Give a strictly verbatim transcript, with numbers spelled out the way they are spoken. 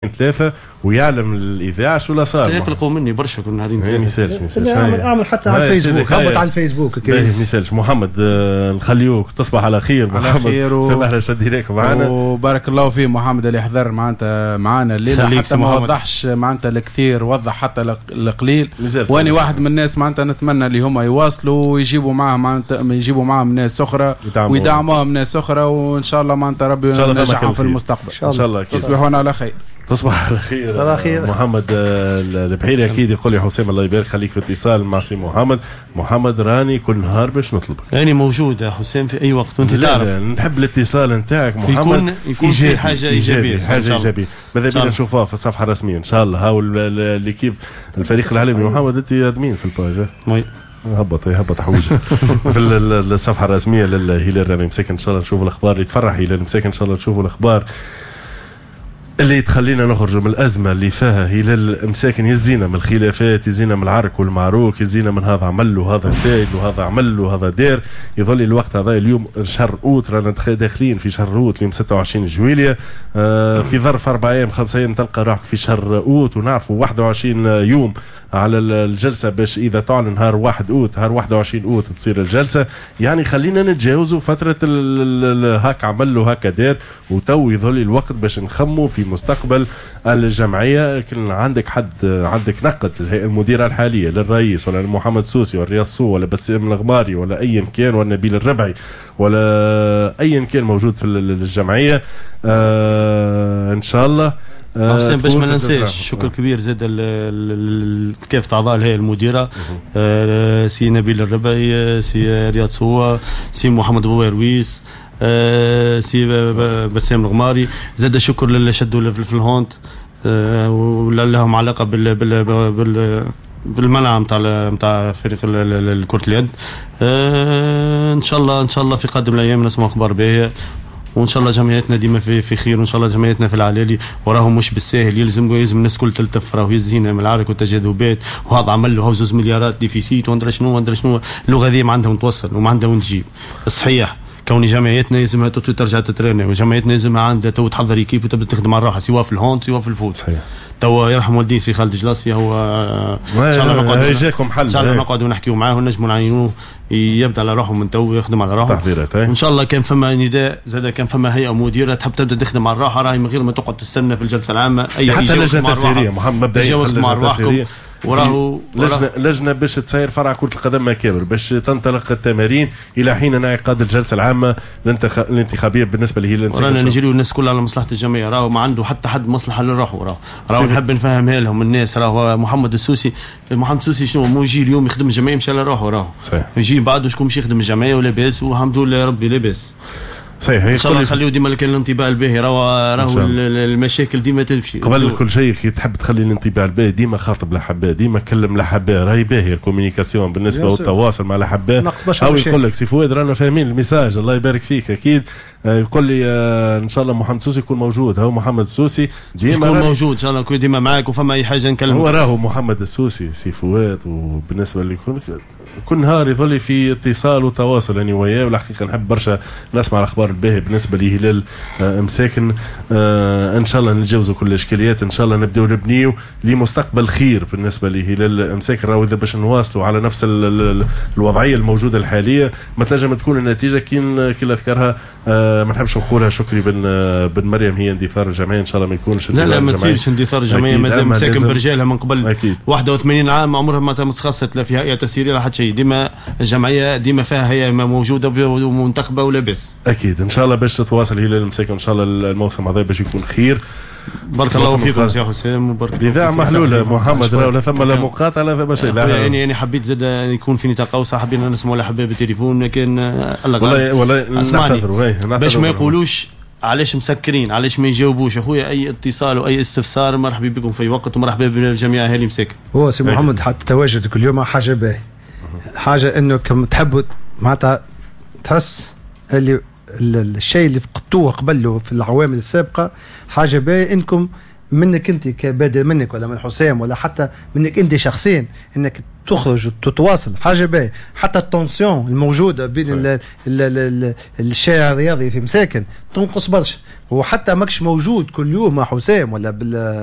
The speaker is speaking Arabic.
ثلاثة ويعلم الإذاعة شو لا صار. يقلقوا مني برشا كل نهارين ثلاثة. ما يسالش ما يسالش. اعمل حتى على الفيسبوك، هبط على الفيسبوك ما يسالش. محمد نخليوك تصبح على خير. على خير و... سمحنا شديناك معنا وبارك الله فيه محمد اللي حضر معناتها معنا الليلة، حتى ما وضحش معناتها الكثير، وضح حتى القليل. واني واحد من الناس معناتها نتمنى اللي هم يواصلوا ويجيبوا معهم معناتها يجيبوا معهم ناس أخرى ويدعموهم ناس أخرى، وإن شاء الله معناتها ربي ينجحهم في المستقبل. إن شاء الله. تصبحون على خير. تصبح على خير. تصبح على خير. محمد البحيري اكيد يقول لي حسام الله يبارك خليك في اتصال مع سي محمد. محمد راني كل نهار باش نطلبك. راني موجود يا حسام في اي وقت وانت تعرف. نحب الاتصال نتاعك محمد، يكون يكون في حاجه ايجابيه، حاجه ايجابيه ماذا بينا نشوفها في الصفحه الرسميه ان شاء الله. هاو ليكيب الفريق العالمي. محمد انت ادمين في الباج. وي هبط هبط حوجه في الصفحه الرسميه للهلال راني مساكن. ان شاء الله نشوفوا الاخبار اللي تفرح هلال مساكن. ان شاء الله نشوفوا الاخبار اللي تخلينا نخرج من الأزمة اللي فيها هلال مساكن، يزينا من الخلافات، يزينا من العرك والمعروك، يزينا من هذا عمل وهذا سائل وهذا عمل وهذا دير. يظل الوقت هذا اليوم شهر أوت، رانا داخلين في شهر أوت اليوم ستة وعشرين جويلية. آه في ظرف أربع أيام خمسة أيام تلقى روحك في شهر أوت، ونعرفوا واحد وعشرين يوم على الجلسة باش إذا تعلن نهار واحد أوت نهار واحد وعشرين أوت تصير الجلسة. يعني خلينا نتجاوزوا فترة هاك عمل وهاك دير، وتو يظل الوقت باش نخموا في مستقبل الجمعية. كان عندك حد عندك نقد الهيئة المديرة الحالية للرئيس ولا محمد سوسي ولا رياض سو ولا بسام الغماري ولا أيا كان ولا نبيل الربعي ولا أيا كان موجود في الجمعية. آه إن شاء الله حسين باش ما ننساش شكر كبير زاد كافة أعضاء الهيئة المديرة، آه سي نبيل الربعي، سي رياض سو، سي محمد بويرويس، آه سي بسام الغماري. زاد شكر للي شدوا في الهونت آه ولا لهم علاقة بال بال بال بالمنع نتاع نتاع فريق كرة اليد. آه ان شاء الله ان شاء الله في قادم الايام نسمع اخبار باهيه، وان شاء الله جمعيتنا ديما في في خير، وان شاء الله جمعيتنا في العلالي. وراهو مش بالساهل، يلزم يلزم الناس كل تلتف، راهو يزينا من العرك والتجاذبات، وهذا عمل له زوج مليارات ديفيسيت وندري شنو وندري شنو. اللغه ذي ما عندها توصل وما عندها تجيب. صحيح كوني جمعيتنا لازمها ترجع تتريني، وجمعيتنا لازمها عندها تو تحضر ايكيب وتبدا تخدم على روحها، سواء في الهونت سواء في الفوت. صحيح. تو يرحم والدي سي خالد جلاسي، هو ان شاء الله نقعد جاكم حل، ان شاء الله نقعد ونحكيو معاه ونجموا نعينوه يبدا على روحه من تو ويخدم على روحه. تحضيرات ان شاء الله. كان فما نداء زاد، كان فما هيئه مديره تحب تبدا تخدم على الراحه، راهي من غير ما تقعد تستنى في الجلسه العامه اي حتى لجنه تسييريه. محمد مبدئيا لجنه تسييريه وراهو لجنه لجنه باش تسير فرع كرة القدم مكابر باش تنطلق التمارين الى حين انعقاد الجلسه العامه الانتخابيه بالنسبه لهلال. رانا نجريو الناس كلها على مصلحه الجميع، راهو ما عنده حتى حد مصلحه لروحه. راهو راهو نحب نفهمها لهم الناس. راهو محمد السوسي محمد السوسي شنو مو يجي اليوم يخدم الجمعيه مشى على روحه، راهو يجي بعده شكون باش يخدم الجمعيه ولاباس والحمد لله ربي لاباس. صحيح. ان شاء الله نخليو ديما كان الانطباع الباهي. راهو راهو المشاكل ديما تمشي. قبل كل شيء تحب تخلي الانطباع الباهي، ديما خاطب الاحباء، ديما كلم الاحباء، راهي باهي الكوميونيكاسيون بالنسبه والتواصل مع الاحباء. او يقول لك سي فؤاد رانا فاهمين الميساج الله يبارك فيك اكيد. يقول لي ان شاء الله محمد سوسي يكون موجود. هو محمد السوسي ديما يكون موجود ان شاء الله، يكون ديما معاك وفما اي حاجه نكلمه. هو راهو محمد السوسي سي فؤاد، وبالنسبه لي كل نهار يظل في اتصال وتواصل اني وياه. والحقيقه نحب برشا نسمع الاخبار الباهيه بالنسبه لي هلال مساكن. آه ان شاء الله نتجاوزوا كل الاشكاليات، ان شاء الله نبداو نبنيو لمستقبل خير بالنسبه لهلال مساكن. راهو اذا باش نواصلوا على نفس الوضعيه الموجوده الحاليه ما تنجم تكون النتيجه كي كي ذكرها. آه ما نحبش نقولها شكري بن بن مريم هي اندثار الجمعيه، ان شاء الله ما يكونش. لا لا ما تصيرش اندثار الجمعيه مادام مساكن برجالها من قبل أكيد. واحد وثمانين عام عمرها ما تخصصت لا فيها هيئه تسييريه لا حتى شيء. ديما الجمعيه ديما فيها هيئه موجوده ومنتخبه ولاباس. اكيد ان شاء الله باش تتواصل هلال مساكن ان شاء الله الموسم هذا باش يكون خير. بارك الله فيكم سي حسام وبارك الله. الاذاعه محلوله محمد، راه ولا ثم لا مقاطعه ثم شيء. يعني انا حبيت زاد يكون في نطاق اوسع، حبينا نسمعوا الاحباب بالتليفون لكن والله والله نعتذروا باش ما يقولوش علاش مسكرين علاش ما يجاوبوش. اخويا اي اتصال واي استفسار مرحبا بكم في وقت، ومرحبا بالجميع اهالي مساكن. هو سي محمد حتى تواجدك اليوم حاجه باهي، حاجه انه كم تحبوا معناتها تحس اللي الشيء اللي فقدتوه قبل في العوامل السابقه حاجه باهي انكم منك انت كبادر منك ولا من حسام ولا حتى منك انت شخصيا انك تخرج وتتواصل حاجه باهيه. حتى التونسيون الموجوده بين ال ال ال الشارع الرياضي في مساكن تنقص برشا، وحتى ماكش موجود كل يوم مع حسام ولا بال